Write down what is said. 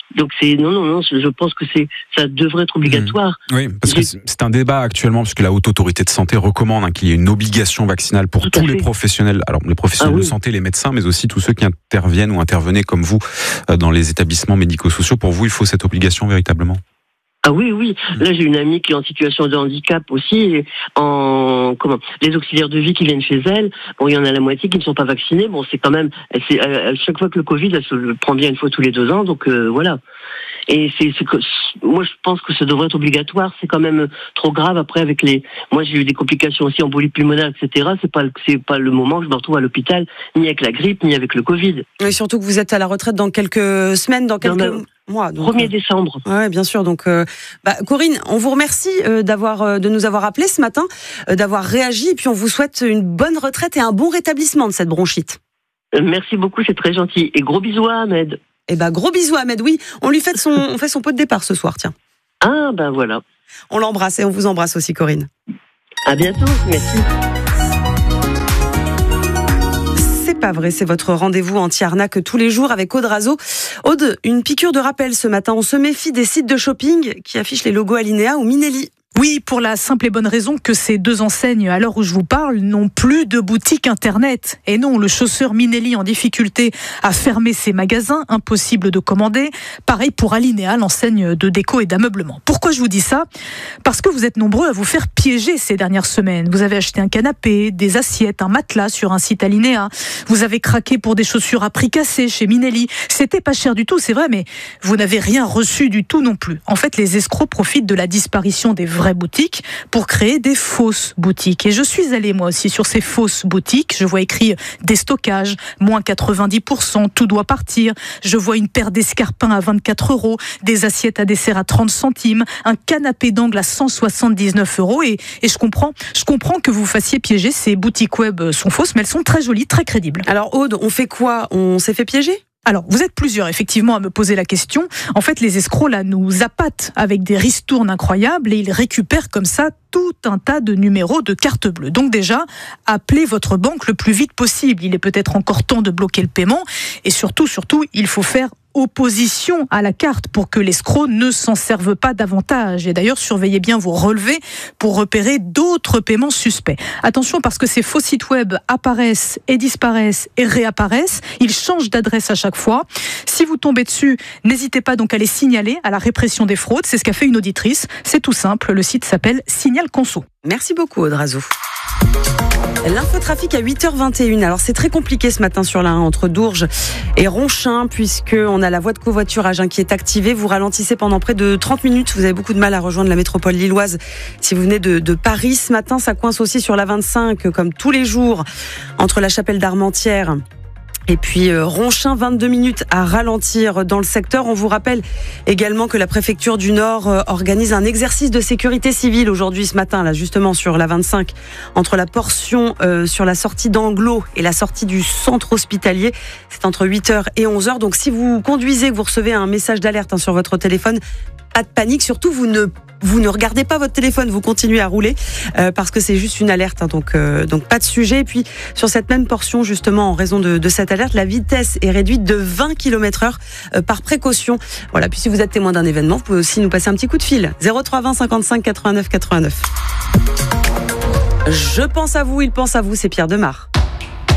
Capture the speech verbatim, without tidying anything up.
Donc c'est non non non, je pense que c'est ça devrait être obligatoire. Mmh. Oui, parce que c'est un débat actuellement puisque la Haute Autorité de Santé recommande hein, qu'il y ait une obligation vaccinale pour Tout tous les professionnels. Alors les professionnels ah, oui. de santé, les médecins, mais aussi tous ceux qui interviennent ou intervenaient comme vous dans les établissements médico-sociaux. Pour vous, il faut cette obligation véritablement? Ah oui, oui. Là, j'ai une amie qui est en situation de handicap aussi, et en comment les auxiliaires de vie qui viennent chez elle. Bon, il y en a la moitié qui ne sont pas vaccinés. Bon, c'est quand même, c'est à chaque fois que le Covid, elle se prend bien une fois tous les deux ans, donc euh, voilà. Et c'est, c'est que moi, je pense que ça devrait être obligatoire. C'est quand même trop grave après avec les. Moi, j'ai eu des complications aussi, embolie pulmonaire, et cetera. C'est pas, c'est pas le moment que je me retrouve à l'hôpital, ni avec la grippe, ni avec le Covid. Et surtout que vous êtes à la retraite dans quelques semaines, dans quelques. Non, mois. Donc, premier décembre. Ouais, bien sûr. Donc, euh, bah, Corinne, on vous remercie euh, d'avoir, euh, de nous avoir appelé ce matin, euh, d'avoir réagi, et puis on vous souhaite une bonne retraite et un bon rétablissement de cette bronchite. Euh, merci beaucoup, c'est très gentil. Et gros bisous à Ahmed. Eh ben, gros bisous à Ahmed, oui. On lui fait son, on fait son pot de départ ce soir, tiens. Ah, ben voilà. On l'embrasse et on vous embrasse aussi, Corinne. À bientôt, merci. C'est pas vrai, c'est votre rendez-vous anti-arnaque tous les jours avec Aude Razo. Aude, une piqûre de rappel ce matin. On se méfie des sites de shopping qui affichent les logos Alinéa ou Minelli. Oui, pour la simple et bonne raison que ces deux enseignes, à l'heure où je vous parle, n'ont plus de boutique internet. Et non, le chausseur Minelli en difficulté a fermé ses magasins, impossible de commander. Pareil pour Alinéa, l'enseigne de déco et d'ameublement. Pourquoi je vous dis ça ? Parce que vous êtes nombreux à vous faire piéger ces dernières semaines. Vous avez acheté un canapé, des assiettes, un matelas sur un site Alinéa. Vous avez craqué pour des chaussures à prix cassé chez Minelli. C'était pas cher du tout, c'est vrai, mais vous n'avez rien reçu du tout non plus. En fait, les escrocs profitent de la disparition des vraies boutiques pour créer des fausses boutiques. Et je suis allée moi aussi sur ces fausses boutiques. Je vois écrit déstockage, moins quatre-vingt-dix pour cent, tout doit partir. Je vois une paire d'escarpins à vingt-quatre euros, des assiettes à dessert à trente centimes, un canapé d'angle à cent soixante-dix-neuf euros. Et, et je comprends, je comprends que vous fassiez piéger. Ces boutiques web sont fausses, mais elles sont très jolies, très crédibles. Alors Aude, on fait quoi ? On s'est fait piéger ? Alors, vous êtes plusieurs, effectivement, à me poser la question. En fait, les escrocs, là, nous appâtent avec des ristournes incroyables et ils récupèrent comme ça tout un tas de numéros de carte bleue. Donc déjà, appelez votre banque le plus vite possible. Il est peut-être encore temps de bloquer le paiement. Et surtout, surtout, il faut faire opposition à la carte pour que l'escroc ne s'en serve pas davantage. Et d'ailleurs, surveillez bien vos relevés pour repérer d'autres paiements suspects. Attention, parce que ces faux sites web apparaissent et disparaissent et réapparaissent. Ils changent d'adresse à chaque fois. Si vous tombez dessus, n'hésitez pas donc à les signaler à la répression des fraudes. C'est ce qu'a fait une auditrice. C'est tout simple. Le site s'appelle Signal Conso. Merci beaucoup, Aude Razo. L'infotrafic à huit heures vingt et une. Alors c'est très compliqué ce matin sur la un entre Dourges et Ronchin puisqu'on a la voie de covoiturage hein, qui est activée. Vous ralentissez pendant près de trente minutes. Vous avez beaucoup de mal à rejoindre la métropole lilloise. Si vous venez de, de Paris ce matin, ça coince aussi sur la vingt-cinq comme tous les jours entre la Chapelle d'Armentières et puis euh, Ronchin, vingt-deux minutes à ralentir dans le secteur. On vous rappelle également que la préfecture du Nord euh, organise un exercice de sécurité civile aujourd'hui ce matin, là justement sur la vingt-cinq, entre la portion euh, sur la sortie d'Anglo et la sortie du centre hospitalier. C'est entre huit heures et onze heures. Donc si vous conduisez, que vous recevez un message d'alerte hein, sur votre téléphone, pas de panique, surtout vous ne Vous ne regardez pas votre téléphone, vous continuez à rouler euh, parce que c'est juste une alerte, hein, donc euh, donc pas de sujet. Et puis sur cette même portion, justement, en raison de, de cette alerte, la vitesse est réduite de vingt kilomètres heure euh, par précaution. Voilà. Puis si vous êtes témoin d'un événement, vous pouvez aussi nous passer un petit coup de fil. zéro trois vingt cinquante-cinq quatre-vingt-neuf quatre-vingt-neuf. Je pense à vous, il pense à vous, c'est Pierre Demar.